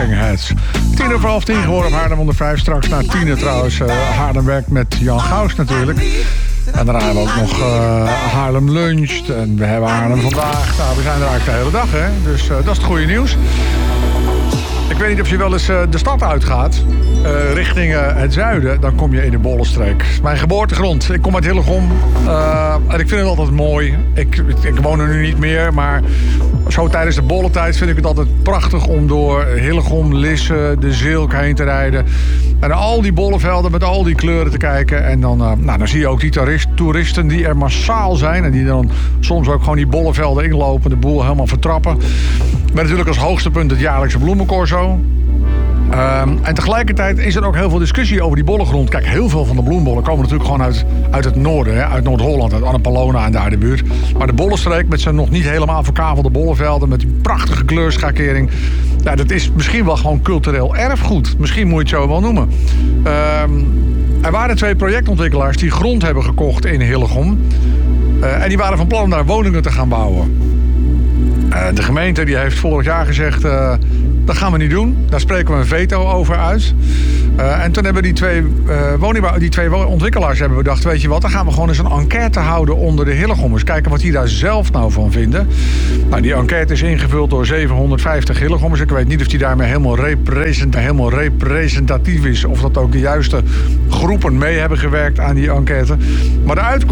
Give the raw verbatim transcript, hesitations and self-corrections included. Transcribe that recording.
Talking Heads. Tien over half tien geworden op Haarlem onder vijf. Straks na tien trouwens uh, Haarlem werkt met Jan Gauws natuurlijk. En daarna hebben we ook nog uh, Haarlem luncht. En we hebben Haarlem vandaag. Nou, we zijn er eigenlijk de hele dag, hè. Dus uh, dat is het goede nieuws. Ik weet niet of je wel eens uh, de stad uitgaat. Uh, richting uh, het zuiden. Dan kom je in de Bollenstreek. Mijn geboortegrond. Ik kom uit Hillegom. Uh, en ik vind het altijd mooi. Ik, ik, ik woon er nu niet meer. Maar zo tijdens de bollentijd vind ik het altijd prachtig om door Hillegom, Lisse, de Zilk heen te rijden. En al die bollenvelden met al die kleuren te kijken. En dan, uh, nou, dan zie je ook die toerist, toeristen die er massaal zijn. En die dan soms ook gewoon die bollenvelden inlopen. De boel helemaal vertrappen. Met natuurlijk als hoogste punt het jaarlijkse bloemencorso. Um, en tegelijkertijd is er ook heel veel discussie over die bollengrond. Kijk, heel veel van de bloembollen komen natuurlijk gewoon uit, uit het noorden. Hè? Uit Noord-Holland, uit Annapolona en daar de buurt. Maar de Bollenstreek met zijn nog niet helemaal verkavelde bollenvelden. Met die prachtige kleurschakering. Ja, dat is misschien wel gewoon cultureel erfgoed. Misschien moet je het zo wel noemen. Um, er waren twee projectontwikkelaars die grond hebben gekocht in Hillegom. Uh, en die waren van plan om daar woningen te gaan bouwen. Uh, de gemeente die heeft vorig jaar gezegd... Uh, dat gaan we niet doen. Daar spreken we een veto over uit. Uh, en toen hebben die twee, uh, woningbouw, die twee ontwikkelaars hebben bedacht... weet je wat, dan gaan we gewoon eens een enquête houden onder de Hillegommers. Kijken wat die daar zelf nou van vinden. Nou, die enquête is ingevuld door zevenhonderdvijftig Hillegommers. Ik weet niet of die daarmee helemaal, represent, helemaal representatief is... of dat ook de juiste groepen mee hebben gewerkt aan die enquête. Maar de uitkomst